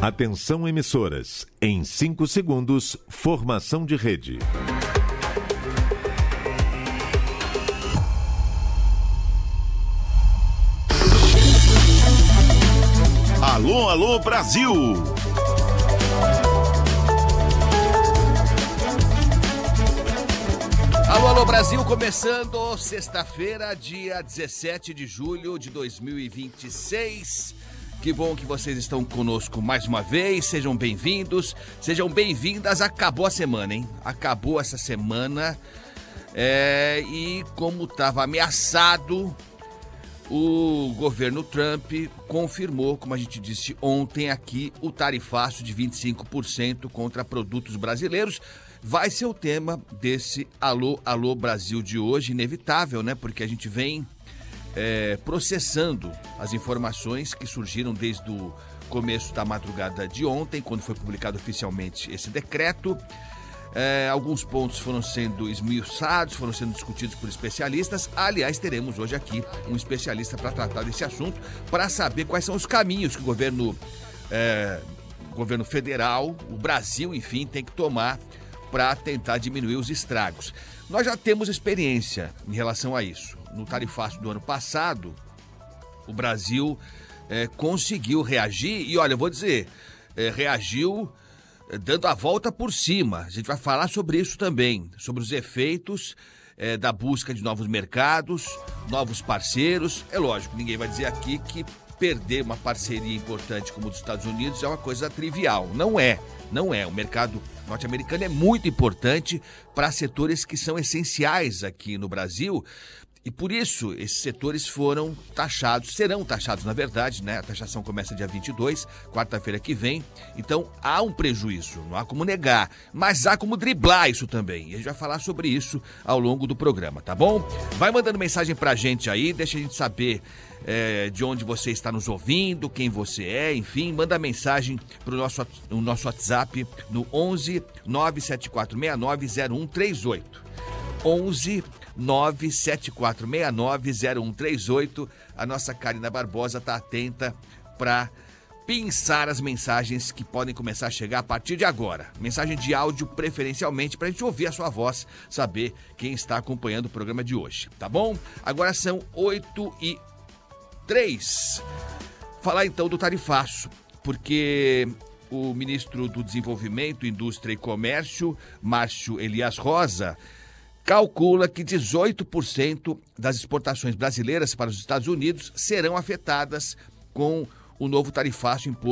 Atenção emissoras, em 5 segundos, formação de rede. Alô, alô, Brasil! Alô, alô, Brasil, começando sexta-feira, dia 17 de julho de 2026. Que bom que vocês estão conosco mais uma vez, sejam bem-vindos, sejam bem-vindas. Acabou a semana, hein? Acabou essa semana e como estava ameaçado, o governo Trump confirmou, como a gente disse ontem aqui, o tarifaço de 25% contra produtos brasileiros. Vai ser o tema desse Alô, Alô Brasil de hoje, inevitável, né? Porque a gente vem processando as informações que surgiram desde o começo da madrugada de ontem, quando foi publicado oficialmente esse decreto. Alguns pontos foram sendo esmiuçados, foram sendo discutidos por especialistas. Aliás, teremos hoje aqui um especialista para tratar desse assunto, para saber quais são os caminhos que o governo federal, o Brasil, enfim, tem que tomar para tentar diminuir os estragos. Nós já temos experiência em relação a isso. No tarifaço do ano passado, o Brasil conseguiu reagir e, olha, eu vou dizer, reagiu dando a volta por cima. A gente vai falar sobre isso também, sobre os efeitos da busca de novos mercados, novos parceiros. É lógico, ninguém vai dizer aqui que perder uma parceria importante como a dos Estados Unidos é uma coisa trivial. Não é. O mercado norte-americano é muito importante para setores que são essenciais aqui no Brasil. E por isso, esses setores serão taxados, na verdade, né? A taxação começa dia 22, quarta-feira que vem. Então, há um prejuízo, não há como negar, mas há como driblar isso também. E a gente vai falar sobre isso ao longo do programa, tá bom? Vai mandando mensagem pra gente aí, deixa a gente saber de onde você está nos ouvindo, quem você é, enfim, manda mensagem pro nosso WhatsApp no 11 97469 0138. 11 974690138. A nossa Karina Barbosa está atenta para pinçar as mensagens que podem começar a chegar a partir de agora. Mensagem de áudio, preferencialmente, para a gente ouvir a sua voz, saber quem está acompanhando o programa de hoje, tá bom? Agora são 8h03. Falar então do tarifaço, porque o ministro do Desenvolvimento, Indústria e Comércio, Márcio Elias Rosa, calcula que 18% das exportações brasileiras para os Estados Unidos serão afetadas com o novo tarifaço imposto